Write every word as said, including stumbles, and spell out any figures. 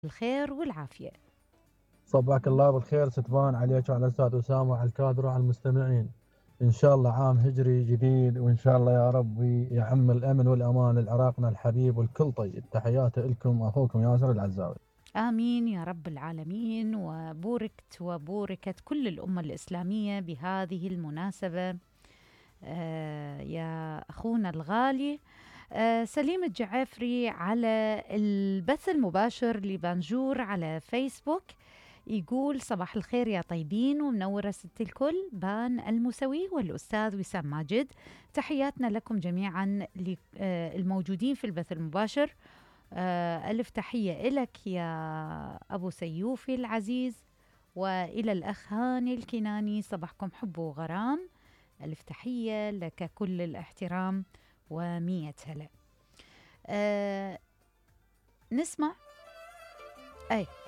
الخير والعافية. صباحك الله بالخير ستبان عليك وعلى الأستاذ أسامة وعلى الكادر وعلى المستمعين. إن شاء الله عام هجري جديد، وإن شاء الله يا ربي يعم الأمن والأمان لعراقنا الحبيب والكل طيب. تحياتي لكم أخوكم ياسر العزاوي. آمين يا رب العالمين، وبوركت وبوركت كل الأمة الإسلامية بهذه المناسبة. آه يا أخونا الغالي آه سليم الجعفري على البث المباشر لبانجور على فيسبوك يقول صباح الخير يا طيبين ومنورة ست الكل بان المسوي والأستاذ وسام ماجد. تحياتنا لكم جميعا الموجودين في البث المباشر. آه ألف تحية إلك يا أبو سيوفي العزيز، وإلى الأخ هاني الكناني صباحكم حب وغرام. ألف تحية لك كل الاحترام ومية هلا. آه نسمع أي